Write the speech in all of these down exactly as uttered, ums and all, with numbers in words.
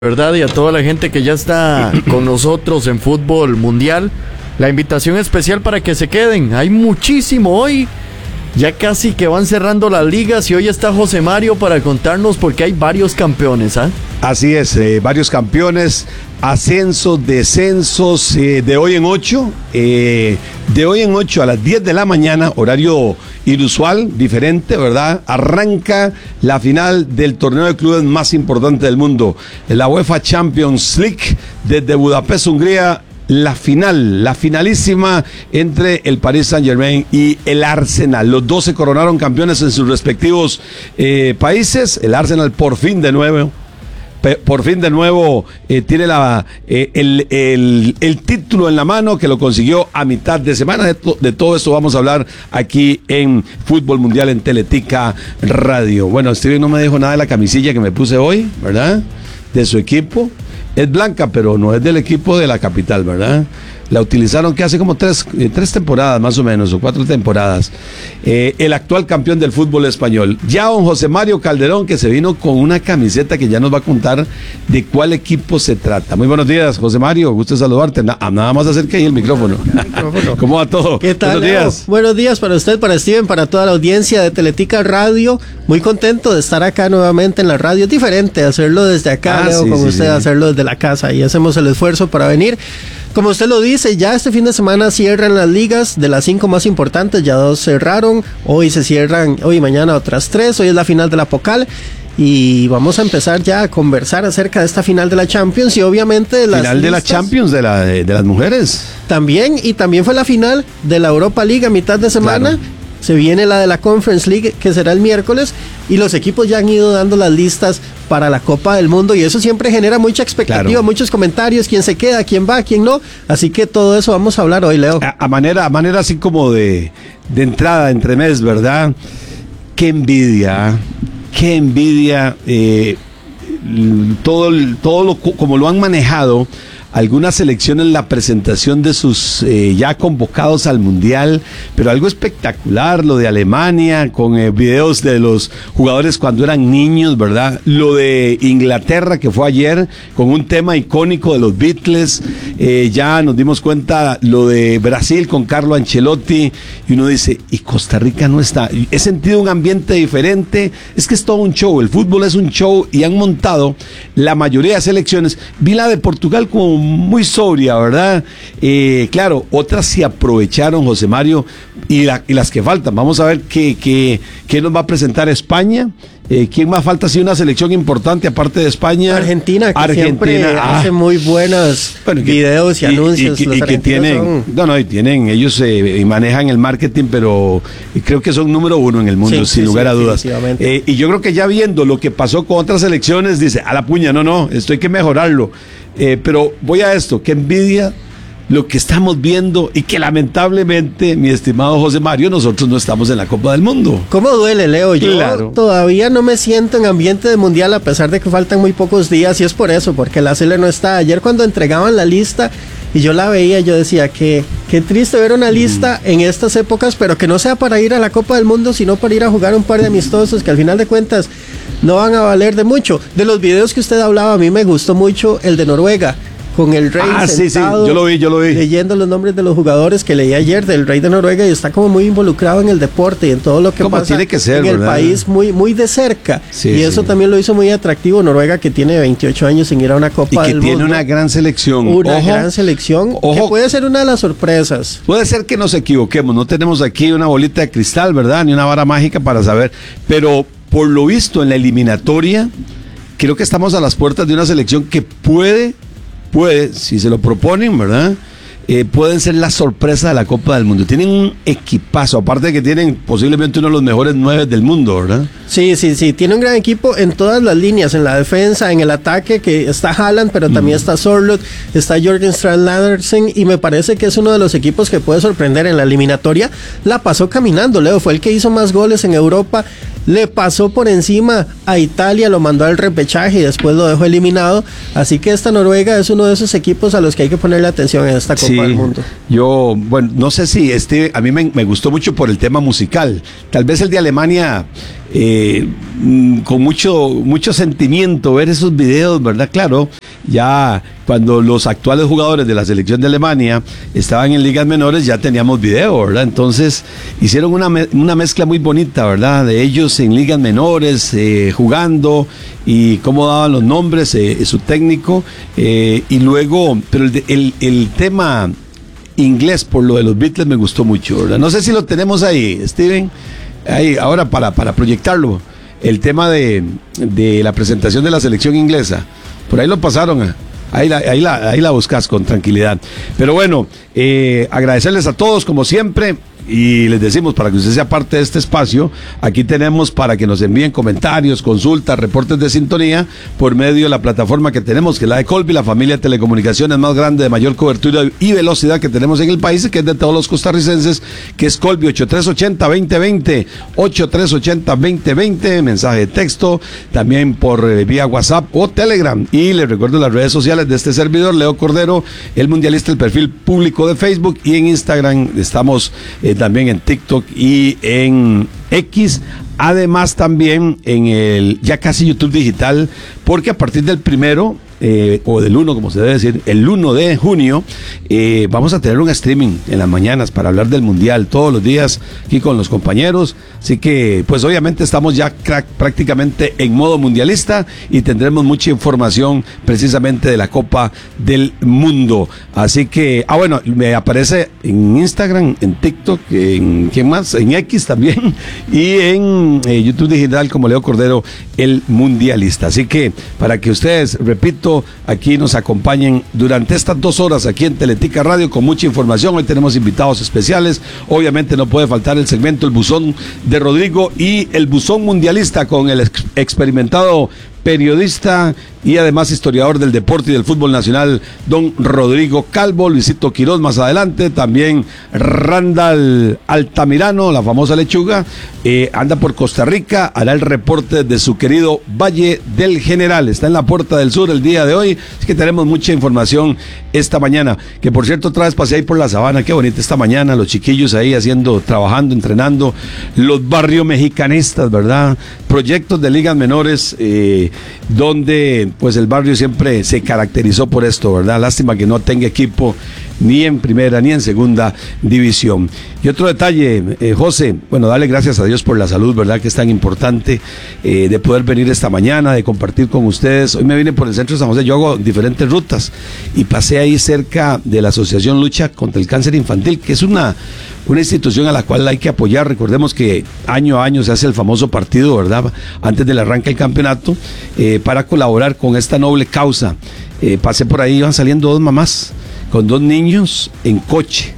¿Verdad? Y a toda la gente que ya está con nosotros en Fútbol Mundial, la invitación especial para que se queden. Hay muchísimo hoy, ya casi que van cerrando las ligas y hoy está José Mario para contarnos porque hay varios campeones, ¿ah? ¿eh? Así es, eh, varios campeones, ascensos, descensos, eh, de hoy en ocho, eh, de hoy en ocho a las diez de la mañana, horario inusual, diferente, ¿verdad? Arranca la final del torneo de clubes más importante del mundo, la UEFA Champions League, desde Budapest, Hungría. La final, la finalísima entre el Paris Saint-Germain y el Arsenal. Los dos se coronaron campeones en sus respectivos eh, países. El Arsenal por fin de nuevo, por fin de nuevo eh, tiene la, eh, el, el, el título en la mano, que lo consiguió a mitad de semana. De, to, de todo esto vamos a hablar aquí en Fútbol Mundial en Teletica Radio. Bueno, Steven no me dijo nada de la camisilla que me puse hoy, ¿verdad? De su equipo. Es blanca, pero no es del equipo de la capital, ¿verdad? La utilizaron que hace como tres, eh, tres temporadas más o menos, o cuatro temporadas. Eh, el actual campeón del fútbol español. Ya don José Mario Calderón, que se vino con una camiseta que ya nos va a contar de cuál equipo se trata. Muy buenos días, José Mario, gusto saludarte. Na, nada más acerque ahí el micrófono. ¿Cómo va todo? ¿Qué tal, buenos Leo? días. Buenos días para usted, para Steven, para toda la audiencia de Teletica Radio. Muy contento de estar acá nuevamente en la radio. Es diferente hacerlo desde acá, ah, Leo, sí, con sí, usted, sí. hacerlo desde la casa. Y hacemos el esfuerzo para venir. Como usted lo dice, ya este fin de semana cierran las ligas de las cinco más importantes, ya dos cerraron, hoy se cierran, hoy y mañana otras tres, hoy es la final de la Pocal y vamos a empezar ya a conversar acerca de esta final de la Champions y obviamente de las final de la Champions de, la, de, de las mujeres. También, y también fue la final de la Europa League a mitad de semana. Claro. Se viene la de la Conference League, que será el miércoles, y los equipos ya han ido dando las listas para la Copa del Mundo, y eso siempre genera mucha expectativa, claro. Muchos comentarios, quién se queda, quién va, quién no, así que todo eso vamos a hablar hoy, Leo. A, a manera, a manera así como de, de entrada, entre mes, ¿verdad? Qué envidia, qué envidia, eh, todo, todo lo, como lo han manejado algunas selecciones, la presentación de sus eh, ya convocados al Mundial, pero algo espectacular, lo de Alemania, con eh, videos de los jugadores cuando eran niños, ¿verdad? Lo de Inglaterra, que fue ayer, con un tema icónico de los Beatles, eh, ya nos dimos cuenta lo de Brasil con Carlo Ancelotti, y uno dice, y Costa Rica no está. He sentido un ambiente diferente, es que es todo un show, el fútbol es un show, y han montado la mayoría de selecciones. Vi la de Portugal como muy sobria, ¿verdad? Eh, claro, otras se aprovecharon, José Mario, y, la, y las que faltan. Vamos a ver qué, qué, qué nos va a presentar España. Eh, ¿Quién más falta? Sí, una selección importante aparte de España. Argentina, que Argentina siempre ah. hace muy buenos bueno, que, videos y, y anuncios. Y, y, y que tienen, son... no, no, y tienen, ellos eh, y manejan el marketing, pero creo que son número uno en el mundo, sí, sin sí, lugar sí, a dudas. Eh, y yo creo que ya viendo lo que pasó con otras selecciones, dice, a la puña, no, no, esto hay que mejorarlo. Eh, pero voy a esto, que envidia lo que estamos viendo y que lamentablemente, mi estimado José Mario, nosotros no estamos en la Copa del Mundo. ¿Cómo duele, Leo? Yo claro. todavía no me siento en ambiente de mundial a pesar de que faltan muy pocos días y es por eso, porque la Sele no está. Ayer cuando entregaban la lista y yo la veía, yo decía que qué triste ver una lista mm. en estas épocas, pero que no sea para ir a la Copa del Mundo, sino para ir a jugar un par de amistosos que al final de cuentas no van a valer de mucho. De los videos que usted hablaba, a mí me gustó mucho el de Noruega, con el rey ah, sentado, sí, sí, yo lo vi, yo lo vi. leyendo los nombres de los jugadores que leí ayer del rey de Noruega, y está como muy involucrado en el deporte y en todo lo que como pasa tiene que ser, en ¿verdad? el país muy, muy de cerca. Sí, y eso sí. también lo hizo muy atractivo. Noruega, que tiene veintiocho años sin ir a una Copa y que del tiene Mundo. una gran selección. Una ojo, gran selección ojo, que puede ser una de las sorpresas. Puede ser que nos equivoquemos, no tenemos aquí una bolita de cristal, ¿verdad? Ni una vara mágica para saber, pero por lo visto en la eliminatoria, creo que estamos a las puertas de una selección que puede, puede, si se lo proponen, ¿verdad? Eh, pueden ser la sorpresa de la Copa del Mundo. Tienen un equipazo, aparte de que tienen posiblemente uno de los mejores nueve del mundo, ¿verdad? Sí, sí, sí, tiene un gran equipo en todas las líneas, en la defensa, en el ataque, que está Haaland, pero también mm. está Sorloth, está Jorgen Strand Larsen, y me parece que es uno de los equipos que puede sorprender en la eliminatoria. La pasó caminando, Leo, fue el que hizo más goles en Europa le pasó por encima a Italia, lo mandó al repechaje y después lo dejó eliminado. Así que esta Noruega es uno de esos equipos a los que hay que ponerle atención en esta Copa sí, del Mundo. Yo, bueno, no sé si este, a mí me, me gustó mucho por el tema musical. Tal vez el de Alemania, eh, con mucho, mucho sentimiento, ver esos videos, ¿verdad? Claro, ya cuando los actuales jugadores de la selección de Alemania estaban en ligas menores, ya teníamos video, ¿verdad? Entonces hicieron una, me- una mezcla muy bonita, ¿verdad? De ellos en ligas menores, eh, jugando, y cómo daban los nombres, eh, su técnico, eh, y luego, pero el, de- el, el tema inglés por lo de los Beatles me gustó mucho, ¿verdad? No sé si lo tenemos ahí, Steven, ahí, ahora para, para proyectarlo, el tema de, de la presentación de la selección inglesa, por ahí lo pasaron, ¿eh? Ahí la, ahí, la, ahí la buscas con tranquilidad. Pero bueno, eh, agradecerles a todos como siempre. Y les decimos, para que usted sea parte de este espacio, aquí tenemos para que nos envíen comentarios, consultas, reportes de sintonía por medio de la plataforma que tenemos, que es la de Colby, la familia de telecomunicaciones más grande, de mayor cobertura y velocidad que tenemos en el país, que es de todos los costarricenses, que es Colby ocho tres ocho cero, dos cero dos cero, ocho tres ocho cero, dos cero dos cero, mensaje de texto, también por eh, vía WhatsApp o Telegram. Y les recuerdo las redes sociales de este servidor, Leo Cordero, el mundialista, el perfil público de Facebook, y en Instagram estamos eh, también en TikTok y en X, además también en el ya casi YouTube digital, porque a partir del primero eh, o del uno, como se debe decir, el uno de junio, eh, vamos a tener un streaming en las mañanas para hablar del Mundial todos los días aquí con los compañeros. Así que, pues obviamente estamos ya crack, prácticamente en modo mundialista, y tendremos mucha información precisamente de la Copa del Mundo. Así que, ah bueno, me aparece en Instagram, en TikTok, en ¿quién más? En X también, y en eh, YouTube digital como Leo Cordero, el mundialista. Así que, para que ustedes, repito, aquí nos acompañen durante estas dos horas aquí en Teletica Radio con mucha información. Hoy tenemos invitados especiales. Obviamente no puede faltar el segmento El Buzón de Rodrigo y el Buzón Mundialista con el ex- experimentado periodista y además historiador del deporte y del fútbol nacional, don Rodrigo Calvo. Luisito Quiroz más adelante, también Randall Altamirano, la famosa lechuga, eh, anda por Costa Rica, hará el reporte de su querido Valle del General, está en la Puerta del Sur el día de hoy, así que tenemos mucha información esta mañana, que por cierto otra vez pasé ahí por la sabana, qué bonita esta mañana, los chiquillos ahí haciendo, trabajando, entrenando, los barrio mexicanistas, ¿verdad? Proyectos de ligas menores, eh, donde pues el barrio siempre se caracterizó por esto, ¿verdad? Lástima que no tenga equipo ni en primera ni en segunda división. Y otro detalle, eh, José, bueno, darle gracias a Dios por la salud, ¿verdad? Que es tan importante, eh, de poder venir esta mañana, de compartir con ustedes. Hoy me vine por el centro de San José, yo hago diferentes rutas y pasé ahí cerca de la Asociación Lucha contra el Cáncer Infantil, que es una, una institución a la cual hay que apoyar. Recordemos que año a año se hace el famoso partido, ¿verdad? Antes del arranque del campeonato, eh, para colaborar con esta noble causa. Eh, pasé por ahí, iban saliendo dos mamás con dos niños en coche,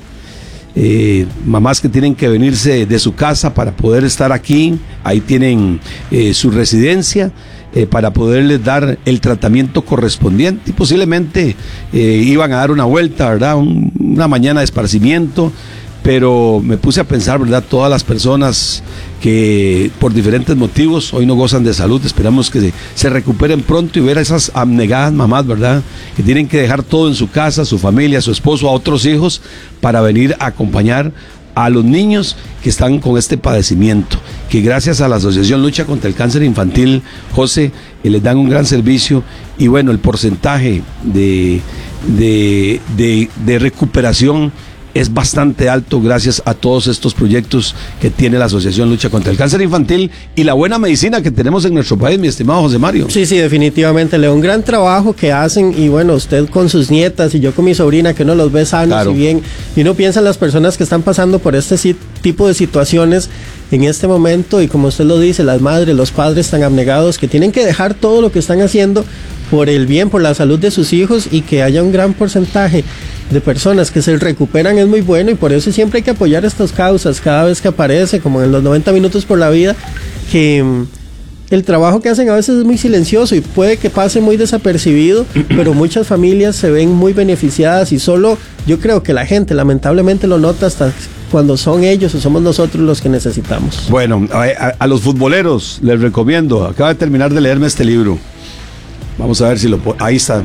eh, mamás que tienen que venirse de su casa para poder estar aquí, ahí tienen eh, su residencia, eh, para poderles dar el tratamiento correspondiente, y posiblemente eh, iban a dar una vuelta, ¿verdad? Un, una mañana de esparcimiento, pero me puse a pensar, ¿verdad? Todas las personas que por diferentes motivos hoy no gozan de salud, esperamos que se, se recuperen pronto, y ver a esas abnegadas mamás, ¿verdad? Que tienen que dejar todo en su casa, su familia, su esposo, a otros hijos, para venir a acompañar a los niños que están con este padecimiento, que gracias a la Asociación Lucha contra el Cáncer Infantil, José, eh, les dan un gran servicio, y bueno, el porcentaje de, de, de, de recuperación es bastante alto gracias a todos estos proyectos que tiene la Asociación Lucha contra el Cáncer Infantil y la buena medicina que tenemos en nuestro país, mi estimado José Mario. Sí, sí, definitivamente, Leo, un gran trabajo que hacen, y bueno, usted con sus nietas y yo con mi sobrina, que uno los ve sanos, claro, y bien, y uno piensa en las personas que están pasando por este si- tipo de situaciones en este momento, y como usted lo dice, las madres, los padres tan abnegados que tienen que dejar todo lo que están haciendo por el bien, por la salud de sus hijos, y que haya un gran porcentaje de personas que se recuperan es muy bueno, y por eso siempre hay que apoyar estas causas cada vez que aparece, como en los noventa minutos por la vida, que mm, el trabajo que hacen a veces es muy silencioso y puede que pase muy desapercibido, pero muchas familias se ven muy beneficiadas, y solo yo creo que la gente lamentablemente lo nota hasta cuando son ellos o somos nosotros los que necesitamos. Bueno, a, a, a los futboleros les recomiendo, acabo de terminar de leerme este libro, vamos a ver si lo ahí está,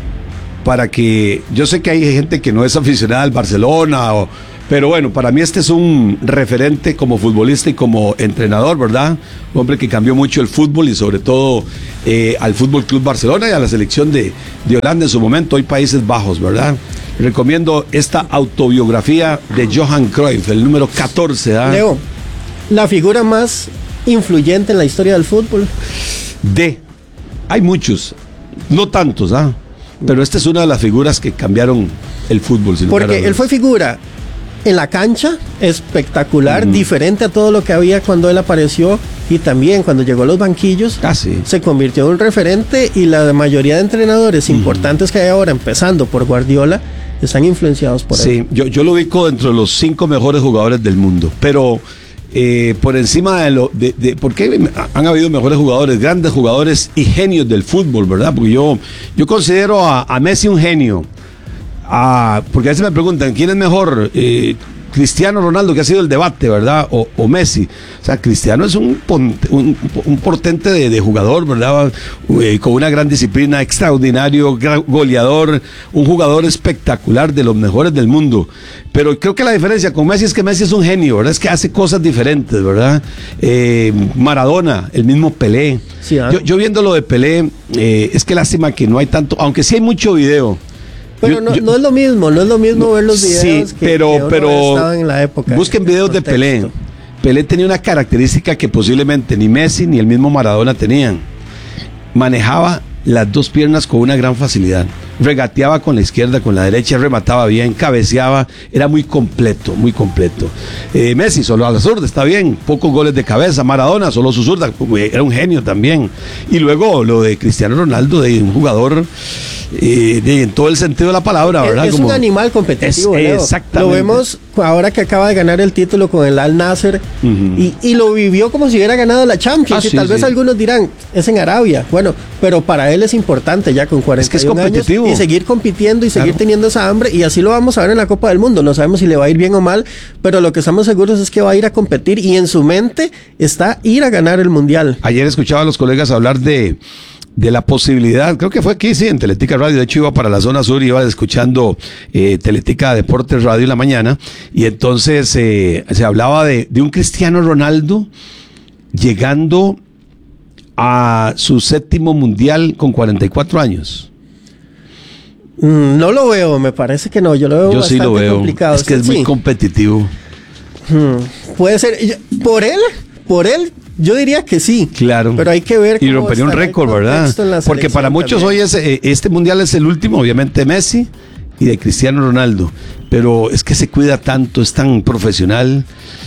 para que, yo sé que hay gente que no es aficionada al Barcelona, o, pero bueno, para mí este es un referente como futbolista y como entrenador, ¿verdad? Un hombre que cambió mucho el fútbol y sobre todo eh, al Fútbol Club Barcelona y a la selección de, de Holanda en su momento, hoy Países Bajos, ¿verdad? Recomiendo esta autobiografía de Johan Cruyff, el número catorce. ¿eh? Leo, la figura más influyente en la historia del fútbol. De, hay muchos, no tantos, ¿ah? Pero esta es una de las figuras que cambiaron el fútbol. Sin Porque él fue figura en la cancha, espectacular, mm. diferente a todo lo que había cuando él apareció, y también cuando llegó a los banquillos, ah, sí. se convirtió en un referente, y la mayoría de entrenadores mm. importantes que hay ahora, empezando por Guardiola, están influenciados por sí, él. Sí, yo, yo lo ubico dentro de los cinco mejores jugadores del mundo, pero eh, por encima de lo... De, de, porque han habido mejores jugadores, grandes jugadores y genios del fútbol, ¿verdad? Porque yo, yo considero a, a Messi un genio. Ah, porque a veces me preguntan, ¿quién es mejor? Eh, Cristiano Ronaldo, que ha sido el debate, ¿verdad? O, o Messi. O sea, Cristiano es un, un, un portente de, de jugador, ¿verdad? Eh, con una gran disciplina, extraordinario, gran goleador, un jugador espectacular, de los mejores del mundo. Pero creo que la diferencia con Messi es que Messi es un genio, ¿verdad? Es que hace cosas diferentes, ¿verdad? Eh, Maradona, el mismo Pelé. Sí, ¿eh? yo, yo viendo lo de Pelé, eh, es que lástima que no hay tanto, aunque sí hay mucho video. Pero yo, no, yo, no es lo mismo, no es lo mismo no, ver los videos sí, que, pero, que pero estaban en la época. Busquen videos de Pelé. Pelé tenía una característica que posiblemente ni Messi ni el mismo Maradona tenían. Manejaba las dos piernas con una gran facilidad. Regateaba con la izquierda, con la derecha, remataba bien, cabeceaba, era muy completo, muy completo. Eh, Messi solo a la zurda, está bien, pocos goles de cabeza. Maradona solo su zurda, era un genio también. Y luego lo de Cristiano Ronaldo, de un jugador eh, de, en todo el sentido de la palabra, ¿verdad? Es Como, un animal competitivo, es, Leo. Exactamente. Lo vemos ahora que acaba de ganar el título con el Al Nassr, uh-huh. y, y lo vivió como si hubiera ganado la Champions. Ah, y sí, tal vez sí. algunos dirán, es en Arabia. Bueno, pero para él es importante ya con cuarenta y un es que es competitivo. Años y seguir compitiendo y seguir claro. teniendo esa hambre, y así lo vamos a ver en la Copa del Mundo. No sabemos si le va a ir bien o mal, pero lo que estamos seguros es que va a ir a competir, y en su mente está ir a ganar el Mundial. Ayer escuchaba a los colegas hablar de de la posibilidad, creo que fue aquí, sí, en Teletica Radio, de hecho iba para la zona sur, iba escuchando eh, Teletica Deportes Radio en la mañana, y entonces eh, se hablaba de, de un Cristiano Ronaldo llegando a su séptimo mundial con cuarenta y cuatro años. Mm, no lo veo, me parece que no, yo lo veo yo bastante sí lo veo. complicado. Es que es sí. muy competitivo. Hmm, puede ser, por él, por él, yo diría que sí. Claro. Pero hay que ver y rompería un récord, ¿verdad? Porque para muchos también. Hoy es, este mundial es el último, obviamente, Messi y de Cristiano Ronaldo. Pero es que se cuida tanto, es tan profesional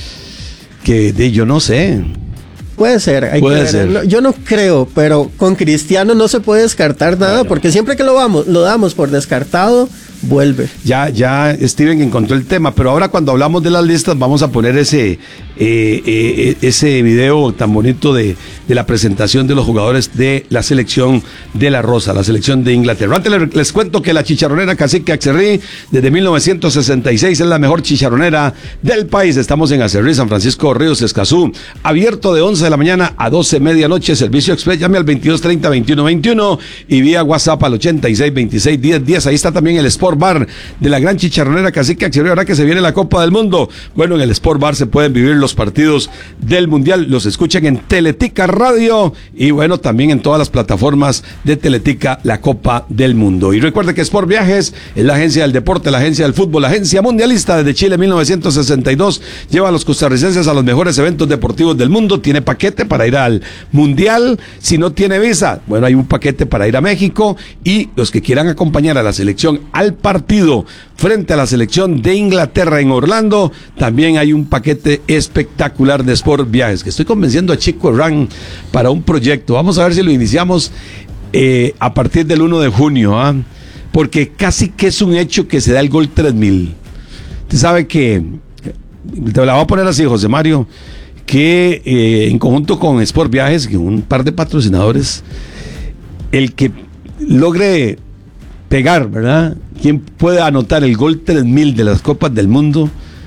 que de, yo no sé. Puede ser, hay puede que ver. ser. No, yo no creo, pero con Cristiano no se puede descartar nada, bueno. porque siempre que lo vamos, lo damos por descartado, vuelve. Ya, ya Steven encontró el tema, pero ahora cuando hablamos de las listas vamos a poner ese eh, eh, ese video tan bonito de, de la presentación de los jugadores de la selección de la Rosa, la selección de Inglaterra. Antes les, les cuento que la chicharronera Cacique Acerrí desde mil novecientos sesenta y seis es la mejor chicharronera del país. Estamos en Acerrí, San Francisco Ríos, Escazú, abierto de once de la mañana a doce medianoche, servicio express. Llame al veintidós treinta veintiuno veintiuno y vía WhatsApp al ochenta y seis veintiséis diez diez. Ahí está también el Sport Bar de la gran chicharronera Cacique Acerrí. Ahora que se viene la Copa del Mundo, bueno, en el Sport Bar se pueden vivir los partidos del Mundial. Los escuchan en Teletica Radio y bueno, también en todas las plataformas de Teletica, la Copa del Mundo. Y recuerde que Sport Viajes es la agencia del deporte, la agencia del fútbol, la agencia mundialista desde Chile mil novecientos sesenta y dos. Lleva a los costarricenses a los mejores eventos deportivos del mundo. Tiene paquete para ir al Mundial. Si no tiene visa, bueno, hay un paquete para ir a México, y los que quieran acompañar a la selección al partido frente a la selección de Inglaterra en Orlando, también hay un paquete espectacular de Sport Viajes, que estoy convenciendo a Chico Herrán para un proyecto. Vamos a ver si lo iniciamos eh, a partir del uno de junio, ¿ah? Porque casi que es un hecho que se da el gol tres mil. Usted sabe que, te la voy a poner así, José Mario, que eh, en conjunto con Sport Viajes y un par de patrocinadores, el que logre pegar, ¿verdad? ¿Quién puede anotar el gol tres mil de las Copas del Mundo?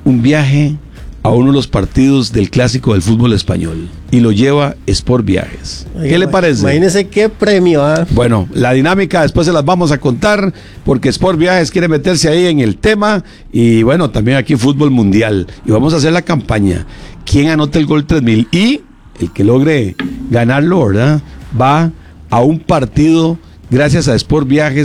un viaje a uno de los partidos del clásico del fútbol español y lo lleva Sport Viajes. ¿Qué Oiga, le parece? Imagínese qué premio. ¿eh? Bueno, la dinámica después se las vamos a contar porque Sport Viajes quiere meterse ahí en el tema y bueno, también aquí fútbol mundial y vamos a hacer la campaña. ¿Quién anota el gol tres mil? Y el que logre ganarlo, ¿verdad? Va a un partido gracias a Sport Viajes